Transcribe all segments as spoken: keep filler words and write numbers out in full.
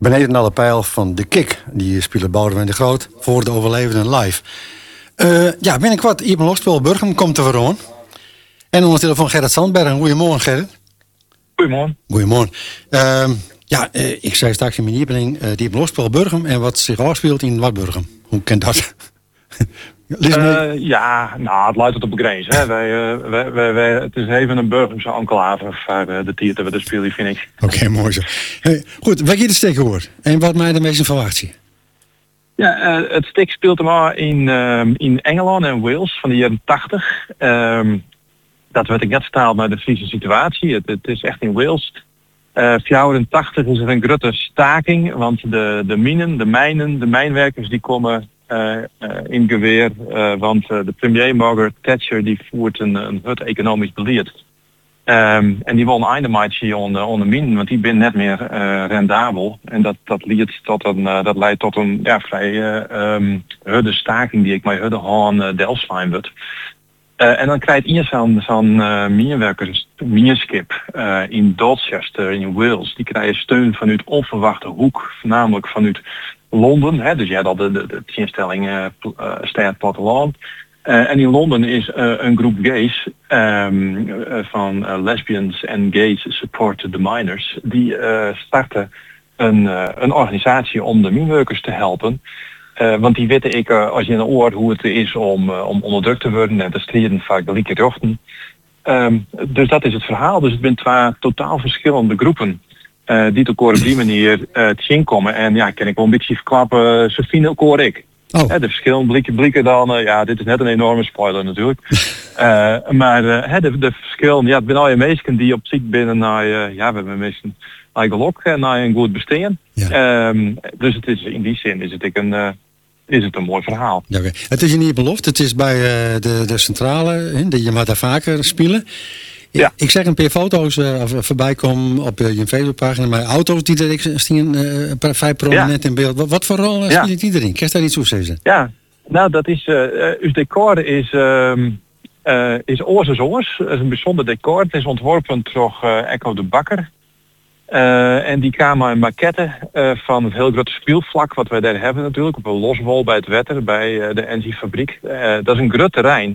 beneden alle pijl van de Kik. Die spelen Boudewijn de Groot voor de overlevenden live. Uh, ja, binnenkort Iep Losspel Burgum komt er weer aan. En onder de telefoon Gerrit Sandberg. Goedemorgen, Gerrit. Goedemorgen. Goedemorgen. Uh, ja, uh, ik zei straks in mijn opening, uh, die Iep Losspel Burgum en wat zich afspeelt in wat Burgum. Hoe kent dat? Uh, ja, nou, het luidt tot op de grens. Hè. Wij, uh, wij, wij, wij, het is even een Burgumse enclave voor uh, de tier dat we de spelen, vind ik. Oké, okay, mooi zo. Hey, goed, wat je de stek hoort en wat mij de meeste verwacht je? Ja, uh, het stik speelt hem al in, uh, in Engeland en Wales van de jaren tachtig. Um, dat werd ik net vertaald naar de Friese situatie. Het, het is echt in Wales. Uh, vijfentachtig is er een grote staking, want de, de minen, de mijnen, de mijnwerkers die komen uh, uh, in geweer. Uh, want uh, de premier Margaret Thatcher die voert een, een hut economisch beleid. Um, en die wil een einde maken onder, onder minen, want die ben net meer uh, rendabel. En dat, dat, leidt tot een, uh, dat leidt tot een ja, vrij uh, um, hudde staking die ik met hudde haan uh, Delfsheim wordt. Uh, en dan krijgt iemand zo'n zo'n uh, mijnwerkers, mijnskip uh, in Dorchester in Wales. Die krijgen steun vanuit onverwachte hoek, voornamelijk vanuit Londen. Hè, dus ja, dat de, de, de instelling uh, uh, staat platteland. Uh, en in Londen is uh, een groep gays um, uh, van uh, lesbians en gays support the miners. Die uh, starten een, uh, een organisatie om de mijnwerkers te helpen. Uh, want die weten ik, uh, als je een oor hoe het is om, uh, om onderdrukt te worden en te strijden vaak de lieke rechten. Um, dus dat is het verhaal. Dus het zijn twee totaal verschillende groepen uh, die elkaar op die manier uh, te zien komen. En ja, kan ik wel een beetje verklappen, uh, ze vinden elkaar ik. Oh. He, de verschillende blikken, blikken dan, uh, ja, dit is net een enorme spoiler natuurlijk. uh, maar uh, de, de verschillen, ja, het zijn al je mensen die op zich binnen naar, uh, ja, we hebben mensen eigen lok en naar een goed bestaan. Ja. Um, dus het is in die zin is het ik een, uh, is het een mooi verhaal. Ja, okay. Het is je niet beloofd, het is bij uh, de, de centrale, hè, die je maar daar vaker spelen. Ja. Ik zeg een paar foto's uh, voorbij komen op uh, je Facebookpagina, maar auto's die er staan uh, vrij prominent ja. in beeld. Wat, wat voor rol uh, ja. speelt die erin? Kan je daar iets over zeggen? Ja, nou dat is, uh, uw decor is, uh, uh, is oors is oors. Het is een bijzonder decor. Het is ontworpen door uh, Echo de Bakker. Uh, en die kwamen een maquette uh, van het heel grote speelvlak wat wij daar hebben natuurlijk. Op een loswol bij het Wetter, bij uh, de N Z fabriek. Uh, dat is een groot terrein.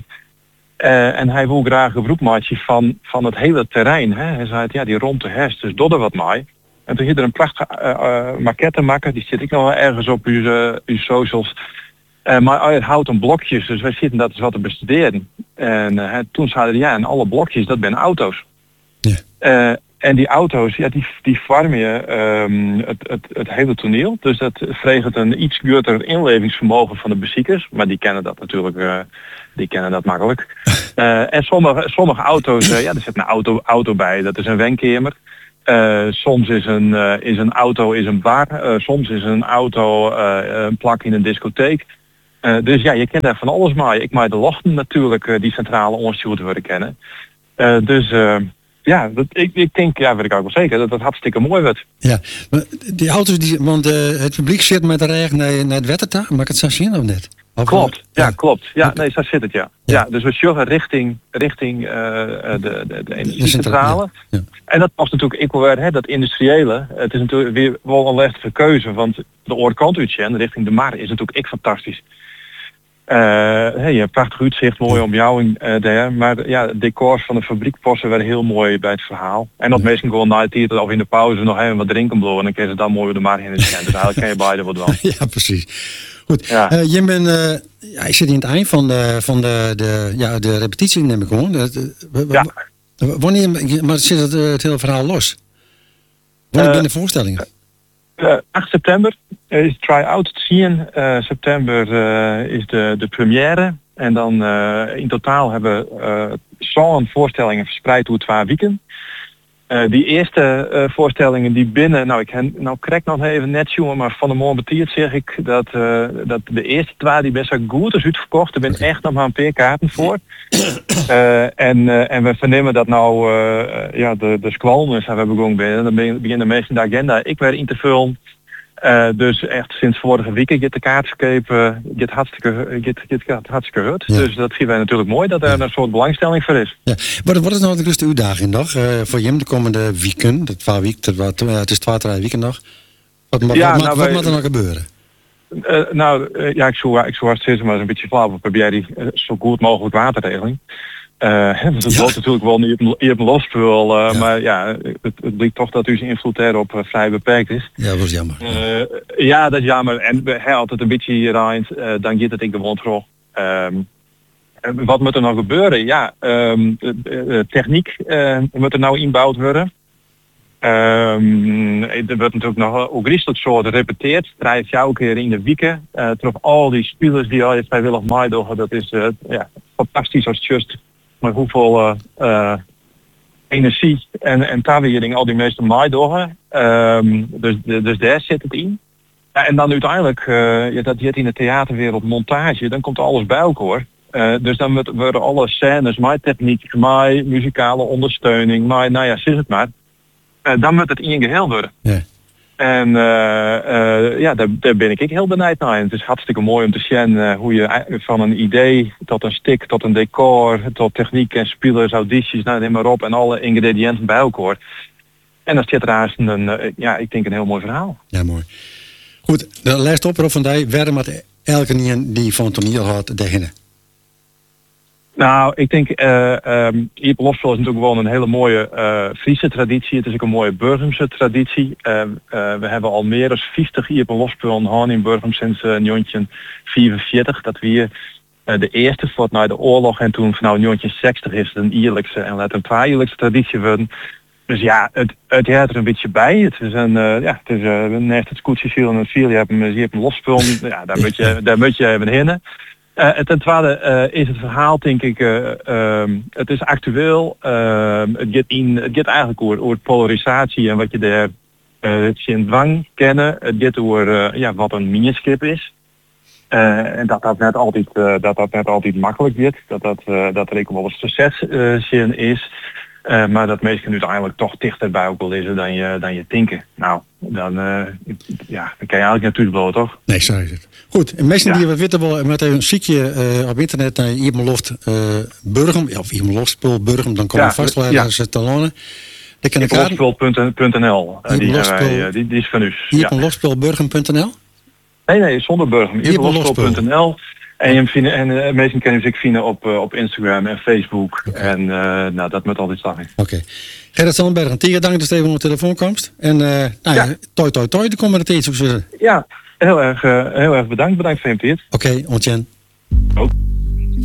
Uh, en hij wil graag een broekmaatje van, van het hele terrein. Hè. Hij zei, ja, die rond de hest, dus dodder wat mij. En toen hier er een prachtige uh, uh, maquette maken, die zit ik nog wel ergens op uw, uh, uw socials. Uh, maar uit houten blokjes, dus wij zitten dat eens wat te bestuderen. En uh, toen zeiden we, ja, en alle blokjes, dat zijn auto's. Ja. Uh, en die auto's, ja, die, die vormen je um, het, het, het hele toneel. Dus dat vreegt een iets groter inlevingsvermogen van de beziekers. Maar die kennen dat natuurlijk, uh, die kennen dat makkelijk. Uh, en sommige, sommige auto's, uh, ja, er zit een auto, auto bij, dat is een wenkamer. Uh, soms is een, uh, is een auto is een bar, uh, soms is een auto uh, een plak in een discotheek. Uh, dus ja, je kent daar van alles maar. Ik maak de lochten natuurlijk, uh, die centrale onderstuurd worden kennen. Uh, dus uh, ja, dat, ik, ik denk, ja, weet ik ook wel zeker, dat dat hartstikke mooi wordt. Ja, maar die auto's, die, want uh, het publiek zit met de regen naar, naar het Wetter, mag ik het zo zien of net? Of klopt, ja, ja, klopt. Ja, okay. nee, zo zit het, ja. Ja, ja dus we sjoggen richting, richting uh, de, de, de energiecentrale. Ja. Ja. En dat was natuurlijk ik weer, hè, dat industriële. Het is natuurlijk weer wel een lastige keuze, want de oorkant uitzien richting de Mar is natuurlijk ik fantastisch. Uh, hey, je hebt prachtig uitzicht, mooi om jou uh, daar. Maar ja, de decors van de fabriek passen wel heel mooi bij het verhaal. En dat ja. meestal gewoon na het eten of in de pauze nog even wat drinken blowen. En dan kun je ze dan mooi de Mar in de Dus eigenlijk kan je beide wat wel. Ja, precies. Goed. Ja. Uh, je bent, uh, ja, je zit in het eind van de, van de, de, ja, de repetitie, neem ik gewoon. Ja. Wanneer, maar zit het, het hele verhaal los? Wanneer uh, ben de voorstellingen? Uh, acht september is try-out te zien. Uh, september uh, is de, de première. En dan uh, in totaal hebben we uh, zo'n voorstellingen verspreid door twee weken. Uh, die eerste uh, voorstellingen die binnen, nou ik heb nou krijg nog even net jongen, maar van de morgen betiert zeg ik dat, uh, dat de eerste twee die best wel goed is uitverkocht. Er zijn echt nog maar een paar kaarten voor. Uh, en, uh, en we vernemen dat nou uh, ja, de, de squalmen zijn we begonnen binnen. Dan beginnen de mensen de agenda ik weer in te vullen. Uh, dus echt sinds vorige week get de kaartscape uh, get hartstikke get, get, get hartstikke goed. Ja. Dus dat vinden wij natuurlijk mooi dat er ja. een soort belangstelling voor is. Ja. Wat, wat is nou de grootste uitdaging nog uh, voor je de komende weken? Dat twee week, het is twee, drie weken nog. Wat, wat, Ja, wat, nou, wat wij- moet er nog gebeuren? Uh, nou, uh, ja, ik zou, ik zou het steeds maar eens een beetje flauw op probeer die uh, zo goed mogelijk waterregeling. Uh, dus het Ja. wordt natuurlijk wel niet op een lospul, uh, Ja. maar ja, het, het blijkt toch dat uw invloed daarop uh, vrij beperkt is. Ja, dat was jammer. Uh, ja, dat is jammer. En we hebben altijd een beetje hier eind, uh, dan gaat het ik gewoon terug. Um, wat moet er nog gebeuren? Ja, um, uh, uh, techniek uh, moet er nou inbouwd worden. Um, er wordt natuurlijk nog ook christelijk soort repeteerd. Drijf jou keer in de weken. Uh, terug al die spelers die al je vrijwillig meedoen. Dat is uh, ja, fantastisch als just. Maar hoeveel uh, uh, energie en, en taartwering al die meesten meedoen. Um, dus, dus daar zit het in. Ja, en dan uiteindelijk, uh, ja, dat zit in de theaterwereld montage. Dan komt alles bij elkaar. Uh, dus dan worden alle scènes, mijn techniek, mijn muzikale ondersteuning, mijn, nou ja, zit het maar. Uh, dan moet het in je geheel worden. Ja. En uh, uh, ja, daar, daar ben ik ik heel benieuwd naar. En het is hartstikke mooi om te zien uh, hoe je van een idee tot een stick, tot een decor, tot techniek en spelers, audities, nou neem maar op en alle ingrediënten bij elkaar. En dan zit er haast een, uh, ja, ik denk een heel mooi verhaal. Ja, mooi. Goed, de laatste oproep van die, waarom had elke niet die van toneel had beginnen? Nou, ik denk, uh, um, Ieper Lospel is natuurlijk wel een hele mooie uh, Friese traditie. Het is ook een mooie Burgumse traditie. Uh, uh, we hebben al meer dan vijftig Ieper Lospel gehad in Burgum sinds uh, negentien vierenveertig. Dat we hier uh, de eerste voor na de oorlog en toen vanaf negentien zestig is het een ierlijkse en laat een tweeierlijkse traditie worden. Dus ja, het, het gaat er een beetje bij. Het is een, uh, ja, het is uh, naast het scootjesiel en het viel, je hebt hem, je hebt een Lospel. Ja, daar moet je, daar moet je even hinnen. Uh, ten tweede uh, is het verhaal, denk ik, uh, um, het is actueel. Uh, het gaat in, het gaat eigenlijk over, over polarisatie en wat je daar uh, in dwang kennen. Het gaat over uh, ja, wat een miniskip is. Uh, en dat dat net altijd, uh, dat dat net altijd makkelijk wordt. Dat dat, uh, dat er ook wel eens succeszin uh, is. Uh, maar dat meestal uiteindelijk toch dichter bij elkaar lezen dan je, dan je denken. Nou, dan, uh, ja, dan kan je eigenlijk natuurlijk wel, toch? Nee, zo is het. Goed, en mensen Ja. die wat weten willen, met een ziekje uh, op internet naar Iermeloft uh, Burgum, of Iermeloftspul Burgum, dan komen Ja, we vast wel ja. ergens te lonen. Ik kan elkaar Lospul punt n l, uh, die, Lospul- hebben wij, uh, die, die is van u. Ja. Iermeloftspulburgum punt n l. Nee, nee, zonder Burgum. Iermelospul punt n l. En, je vinden, en uh, meesten kunnen zich vinden op, uh, op Instagram en Facebook. Oké. En uh, nou, dat moet altijd staan. Oké. Okay. Gerrit Sandberg en Tiga, dank dat je even op de telefoonkomst. En uh, nou ja, Ja. toi toi toi, de komende tijd. Oké, Ja, heel erg, uh, heel erg bedankt. Bedankt voor je tijd. okay, ontjen. Ook.